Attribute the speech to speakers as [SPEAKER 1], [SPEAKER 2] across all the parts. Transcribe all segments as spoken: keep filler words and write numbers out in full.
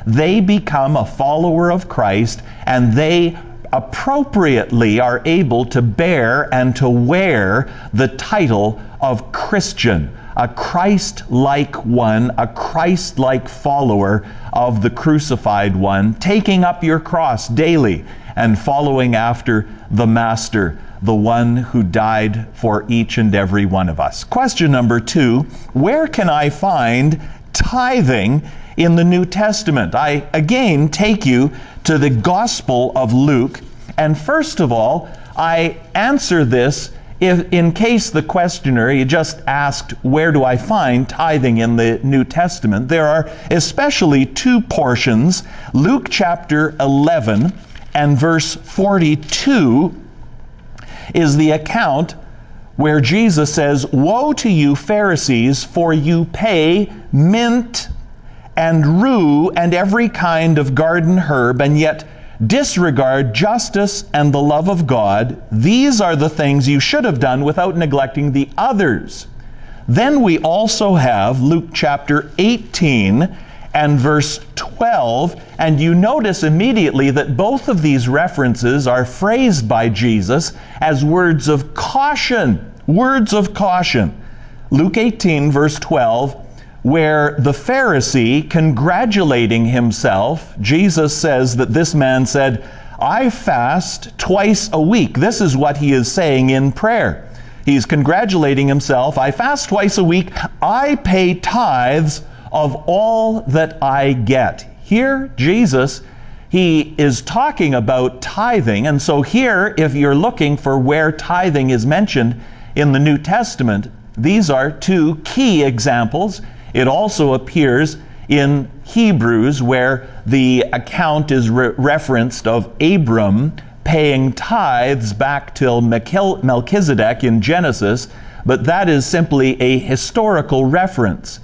[SPEAKER 1] they become a follower of Christ, and they appropriately are able to bear and to wear the title of Christian, a Christ-like one, a Christ-like follower of the crucified one, taking up your cross daily and following after the Master, the one who died for each and every one of us. Question number two, where can I find tithing in the New Testament? I again take you to the Gospel of Luke, and first of all, I answer this if, in case the questioner, he just asked, where do I find tithing in the New Testament? There are especially two portions, Luke chapter eleven and verse forty-two is the account where Jesus says, "Woe to you, Pharisees, for you pay mint and rue and every kind of garden herb, and yet disregard justice and the love of God. These are the things you should have done without neglecting the others." Then we also have Luke chapter eighteen and verse twelve, and you notice immediately that both of these references are phrased by Jesus as words of caution, words of caution. Luke eighteen verse twelve, where the Pharisee, congratulating himself, Jesus says that this man said, "I fast twice a week." This is what he is saying in prayer. He's congratulating himself, "I fast twice a week. I pay tithes of all that I get." Here, Jesus, he is talking about tithing. And so here, if you're looking for where tithing is mentioned in the New Testament, these are two key examples. It also appears in Hebrews, where the account is re- referenced of Abram paying tithes back till Melchizedek in Genesis, but that is simply a historical reference.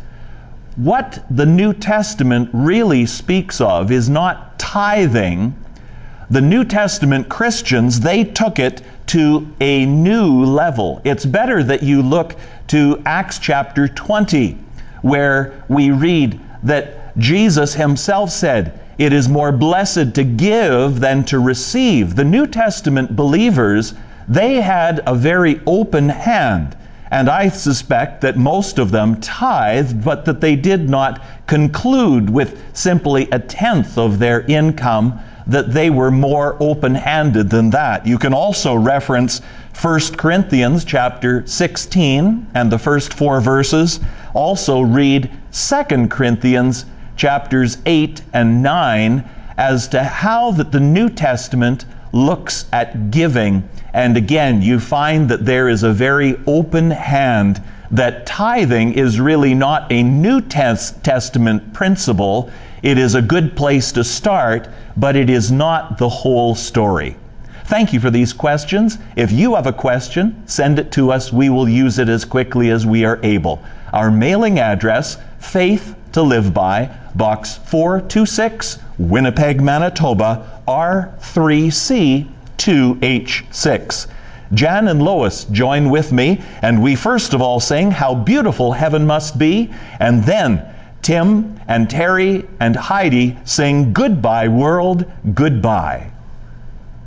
[SPEAKER 1] What the New Testament really speaks of is not tithing. The New Testament Christians, they took it to a new level. It's better that you look to Acts chapter twenty, where we read that Jesus himself said, "It is more blessed to give than to receive." The New Testament believers, they had a very open hand, and I suspect that most of them tithed, but that they did not conclude with simply a tenth of their income, that they were more open-handed than that. You can also reference First Corinthians chapter sixteen and the first four verses. Also read Second Corinthians chapters eight and nine as to how that the New Testament looks at giving. And again, you find that there is a very open hand, that tithing is really not a New Testament principle. It is a good place to start, but it is not the whole story. Thank you for these questions. If you have a question, send it to us. We will use it as quickly as we are able. Our mailing address, Faith to Live By, Box four two six, Winnipeg, Manitoba, R three C two H six. Jan and Lois join with me, and we first of all sing "How Beautiful Heaven Must Be," and then Tim and Terry and Heidi sing "Goodbye World, Goodbye."